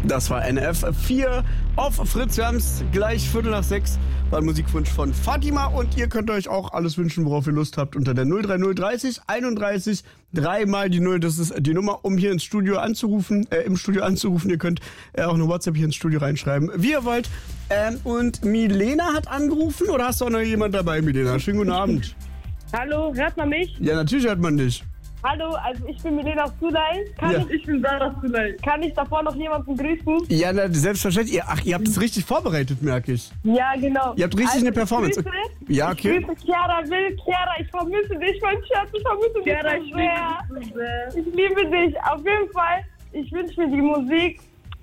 Das war NF4 auf Fritz. Wir haben es gleich 5:45. War ein Musikwunsch von Fatima und ihr könnt euch auch alles wünschen, worauf ihr Lust habt, unter der 03030 31 3 mal die 0. Das ist die Nummer, um hier ins Studio anzurufen, im Studio anzurufen. Ihr könnt auch eine WhatsApp hier ins Studio reinschreiben, wie ihr wollt. Und Milena hat angerufen, oder hast du auch noch jemand dabei, Milena? Schönen guten Abend. Hallo, hört man mich? Ja, natürlich hört man dich. Hallo, also ich bin Milena Sulay. Ich bin Sarah Sulay. Kann ich davor noch jemanden grüßen? Ja, selbstverständlich. Ihr habt es richtig vorbereitet, merke ich. Ja, genau. Ihr habt richtig eine Performance. Ja, okay. Ich grüße Chiara Will. Chiara, ich vermisse dich, mein Schatz. Ich vermisse Chiara, dich so sehr. Ich liebe dich. Auf jeden Fall, ich wünsche mir die Musik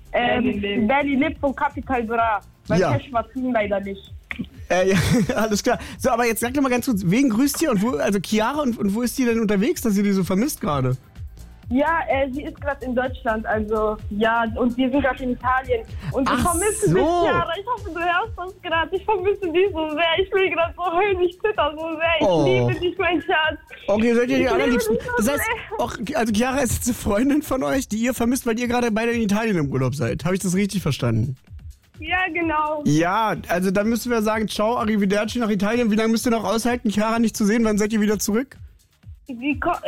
Berlin lebt von Capital Bra. Weil Cash war leider nicht. Ja, alles klar. So, aber jetzt sag doch mal ganz kurz, wen grüßt ihr und wo, also Chiara, und wo ist die denn unterwegs, dass ihr die so vermisst gerade? Ja, sie ist gerade in Deutschland, also ja, und wir sind gerade in Italien. Und ich vermisse dich, Chiara. Ich hoffe, du hörst das gerade. Ich vermisse dich so sehr. Ich will gerade so heulen, ich zitter so sehr. Ich liebe dich, mein Schatz. Okay, seid ihr die allerliebsten. Das heißt, also Chiara ist jetzt eine Freundin von euch, die ihr vermisst, weil ihr gerade beide in Italien im Urlaub seid. Habe ich das richtig verstanden? Ja, genau. Ja, also dann müssen wir sagen, ciao, arrivederci nach Italien. Wie lange müsst ihr noch aushalten, Chiara nicht zu sehen? Wann seid ihr wieder zurück? Ich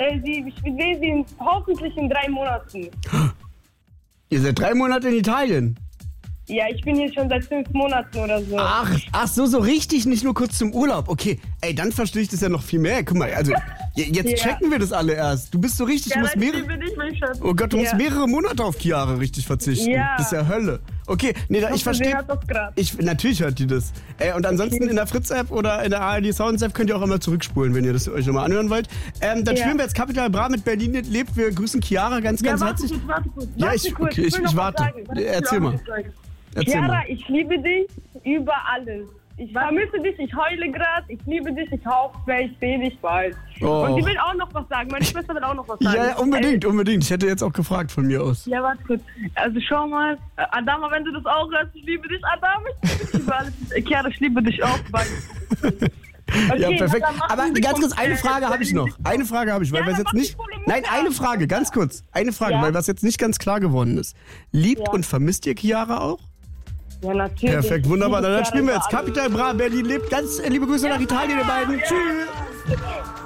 sehe sie hoffentlich in 3 Monaten. Ihr seid 3 Monate in Italien? Ja, ich bin hier schon seit 5 Monaten oder so. Ach so richtig, nicht nur kurz zum Urlaub. Okay, ey, dann verstehe ich das ja noch viel mehr. Guck mal, also jetzt checken wir das alle erst. Du bist so richtig, du musst oh Gott, du musst mehrere Monate auf Chiara richtig verzichten. Ja. Das ist ja Hölle. Okay, nee, ich verstehe. Natürlich hört die das. Und ansonsten in der Fritz-App oder in der ARD Sounds-App könnt ihr auch immer zurückspulen, wenn ihr das euch nochmal anhören wollt. Dann spielen wir jetzt Capital Bra mit Berlin lebt. Wir grüßen Chiara ganz herzlich. Warte kurz. Ich warte. Erzähl mal. Chiara, ich liebe dich über alles. Ich vermisse dich, ich heule gerade, ich liebe dich, ich hoffe, ich sehe dich bald. Und sie will auch noch was sagen, meine Schwester will auch noch was sagen. Ja, unbedingt. Ich hätte jetzt auch gefragt von mir aus. Ja, warte kurz. Also schau mal, Adama, wenn du das auch hörst, ich liebe dich, Adama, ich liebe dich über alles. Chiara, ich liebe dich auch, weil... Okay, ja, perfekt. Aber ganz kurz, eine Frage habe ich noch. Eine Frage habe ich, weil wir es jetzt nicht... Nein, eine Frage, ganz kurz. Eine Frage, weil was jetzt nicht ganz klar geworden ist. Liebt und vermisst ihr Chiara auch? Ja, natürlich. Perfekt, wunderbar. Dann spielen wir jetzt Capital Bra, Berlin lebt. Ganz liebe Grüße nach Italien, ihr beiden. Tschüss.